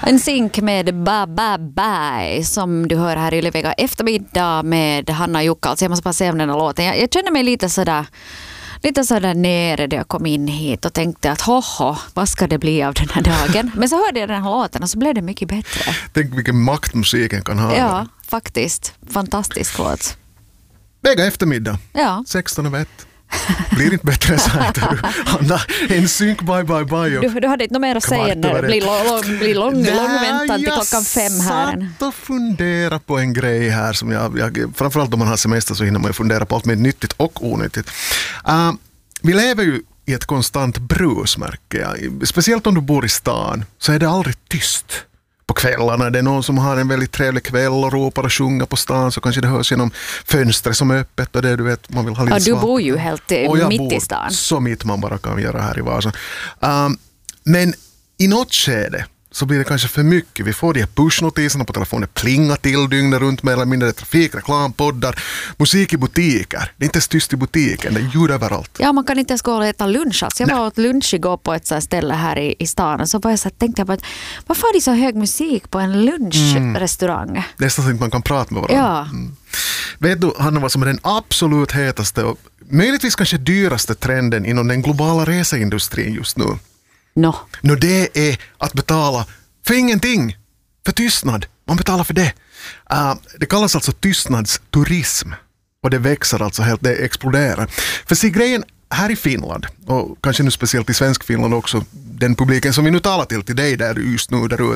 En synk med Bye som du hör här i Ylevega eftermiddag med Hanna och Jukka. Alltså jag måste bara se om den här låten. Jag känner mig lite sådär nere där jag kom in hit och tänkte att vad ska det bli av den här dagen? Men så hörde jag den här låten och så blev det mycket bättre. Tänk vilken makt musiken kan ha. Ja, faktiskt. Fantastisk låt. Vega eftermiddag. Ja. 16:01. Blir inte bättre än så här. Hanna, en synk bye. Du hade inte något mer att säga när det blir lång väntan till klockan 5 här. Jag satt och fundera på en grej här som jag framförallt om man har semester så hinner man ju fundera på allt med nyttigt och onyttigt. Vi lever ju i ett konstant brus, märker jag. Speciellt om du bor i stan så är det aldrig tyst. På kvällarna, det är någon som har en väldigt trevlig kväll och ropar och sjunger på stan så kanske det hörs genom fönstret som är öppet och det du vet, man vill ha lite du bor ju helt mitt i stan. Så mitt man bara kan göra här i Vasa. Men i något skede så blir det kanske för mycket. Vi får de här pushnotiserna på telefonen, plinga till dygnet runt med eller mindre trafik, reklampoddar, musik i butiker. Det är inte ens tyst i butiken, det är ljud överallt. Ja, man kan inte ens gå och äta lunch. Alltså jag var åt lunch igår på ett så ställe här i stan och så var jag tänkte på att varför har de så hög musik på en lunchrestaurang? Det är så att man kan prata med varandra. Ja. Vet du, Hanna, vad som är den absolut hetaste och möjligtvis kanske dyraste trenden inom den globala reseindustrin just nu? No, det är att betala för ingenting, för tystnad. Man betalar för det. Det kallas alltså tystnadsturism. Och det växer alltså helt, det exploderar. För se grejen här i Finland, och kanske nu speciellt i svensk Finland också, den publiken som vi nu talar till dig där just nu där